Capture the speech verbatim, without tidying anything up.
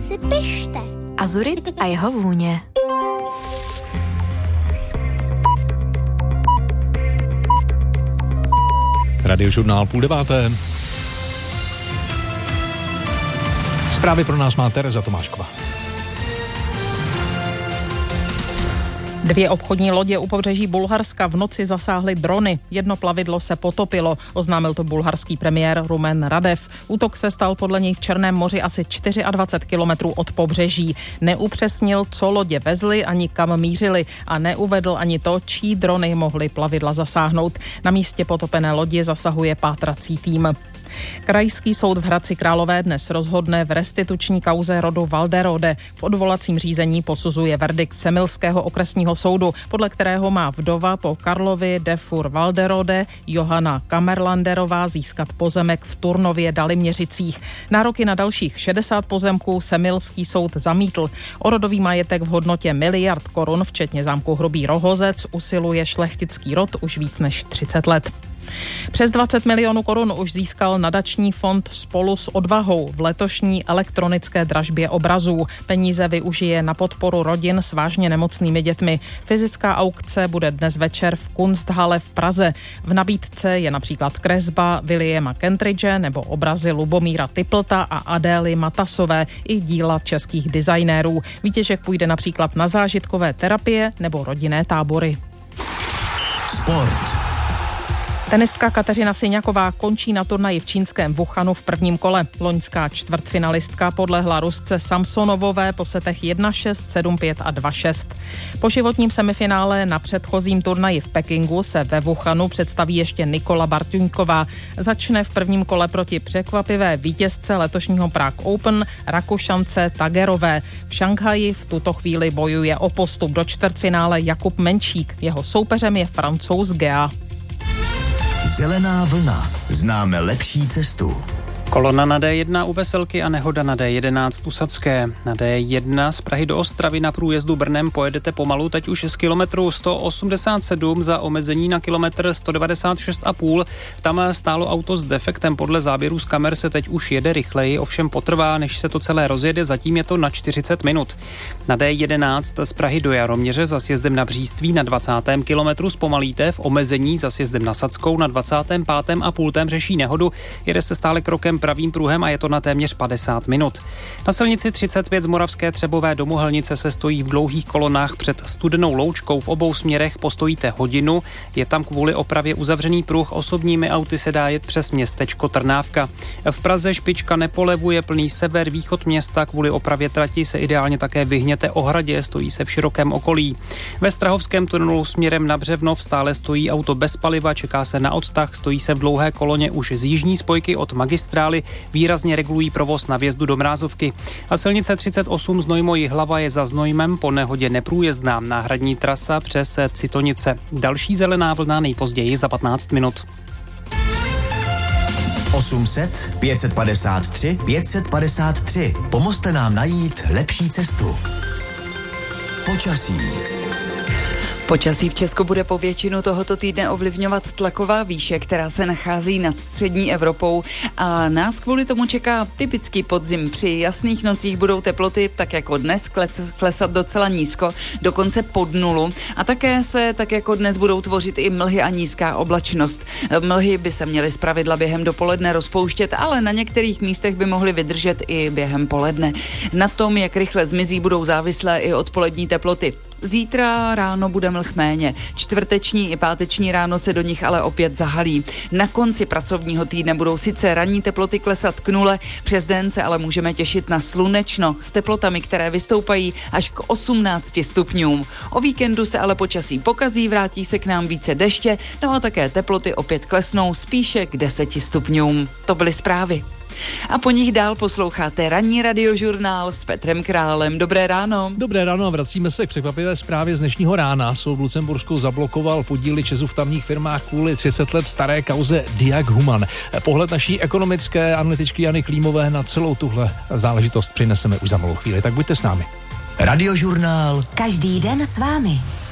si pište. Azurit a jeho vůně. Radiožurnál půl deváté. Zprávy pro nás má Tereza Tomášková. Dvě obchodní lodě u pobřeží Bulharska v noci zasáhly drony. Jedno plavidlo se potopilo, oznámil to bulharský premiér Rumen Radev. Útok se stal podle něj v Černém moři asi dvacet čtyři kilometrů od pobřeží. Neupřesnil, co lodě vezly ani kam mířily a neuvedl ani to, čí drony mohly plavidla zasáhnout. Na místě potopené lodi zasahuje pátrací tým. Krajský soud v Hradci Králové dnes rozhodne v restituční kauze rodu Walderode. V odvolacím řízení posuzuje verdikt Semilského okresního soudu, podle kterého má vdova po Karlovi de Fur Walderode Johana Kamerlanderová získat pozemek v Turnově Daliměřicích. Nároky na dalších šedesát pozemků Semilský soud zamítl. O rodový majetek v hodnotě miliard korun, včetně zámku Hrubý Rohozec, usiluje šlechtický rod už víc než třicet let. Přes dvacet milionů korun už získal nadační fond Spolu s odvahou v letošní elektronické dražbě obrazů. Peníze využije na podporu rodin s vážně nemocnými dětmi. Fyzická aukce bude dnes večer v Kunsthalle v Praze. V nabídce je například kresba Williama Kentridge nebo obrazy Lubomíra Typlta a Adély Matasové i díla českých designérů. Výtěžek půjde například na zážitkové terapie nebo rodinné tábory. Sport. Tenistka Kateřina Syňaková končí na turnaji v čínském Wuhanu v prvním kole. Loňská čtvrtfinalistka podlehla Rusce Samsonovové po setech jedna šest, sedm pět a dva šest. Po životním semifinále na předchozím turnaji v Pekingu se ve Wuhanu představí ještě Nikola Bartuňková. Začne v prvním kole proti překvapivé vítězce letošního Prague Open Rakušance Tagerové. V Šanghaji v tuto chvíli bojuje o postup do čtvrtfinále Jakub Menšík. Jeho soupeřem je Francouz Gea. Zelená vlna. Známe lepší cestu. Kolona na dé jedna u Veselky a nehoda na dé jedenáct u Sadské. Na dé jedna z Prahy do Ostravy na průjezdu Brnem pojedete pomalu, teď už z kilometru sto osmdesát sedm za omezení na kilometr sto devadesát šest a půl. Tam stálo auto s defektem, podle záběrů z kamer se teď už jede rychleji, ovšem potrvá, než se to celé rozjede, zatím je to na čtyřicet minut. Na dé jedenáct z Prahy do Jaroměře za sjezdem na Bříství na dvacátém kilometru zpomalíte, v omezení za sjezdem na Sadskou na dvacátém pátém a půltém řeší nehodu, jede se stále krokem pravým pruhem a je to na téměř padesát minut. Na silnici třicet pět z Moravské Třebové do Mohelnice se stojí v dlouhých kolonách před Studenou Loučkou, v obou směrech postojíte hodinu, je tam kvůli opravě uzavřený pruh, osobními auty se dá jet přes městečko Trnávka. V Praze špička nepolevuje, plný sever, východ města, kvůli opravě trati se ideálně také vyhněte ohradě, stojí se v širokém okolí. Ve Strahovském tunelu směrem na Břevnov stále stojí auto bez paliva, čeká se na odtah, stojí se v dlouhé koloně už z jižní spojky od magistrály, výrazně regulují provoz na vjezdu do Mrázovky. A silnice třicet osm Znojmo Jihlava je za Znojmem po nehodě neprůjezdná, náhradní trasa přes Citonice. Další zelená vlna nejpozději za patnáct minut. osm set, pět padesát tři, pět padesát tři. Pomozte nám najít lepší cestu. Počasí. Počasí v Česku bude po většinu tohoto týdne ovlivňovat tlaková výše, která se nachází nad střední Evropou a nás kvůli tomu čeká typický podzim. Při jasných nocích budou teploty, tak jako dnes, klesat docela nízko, dokonce pod nulu a také se, tak jako dnes, budou tvořit i mlhy a nízká oblačnost. Mlhy by se měly zpravidla během dopoledne rozpouštět, ale na některých místech by mohly vydržet i během poledne. Na tom, jak rychle zmizí, budou závislé i odpolední teploty. Zítra ráno bude mlh méně. Čtvrteční i páteční ráno se do nich ale opět zahalí. Na konci pracovního týdne budou sice ranní teploty klesat k nule, přes den se ale můžeme těšit na slunečno s teplotami, které vystoupají až k osmnácti stupňům. O víkendu se ale počasí pokazí, vrátí se k nám více deště, no a také teploty opět klesnou spíše k deseti stupňům. To byly zprávy. A po nich dál posloucháte ranní radiožurnál s Petrem Králem. Dobré ráno. Dobré ráno a vracíme se k překvapivé zprávě z dnešního rána. Soud v Lucembursku zablokoval podíly ČEZu v tamních firmách kvůli třicet let staré kauze Diag Human. Pohled naší ekonomické analytičky Jany Klímové na celou tuhle záležitost přineseme už za malou chvíli, tak buďte s námi. Radiožurnál. Každý den s vámi.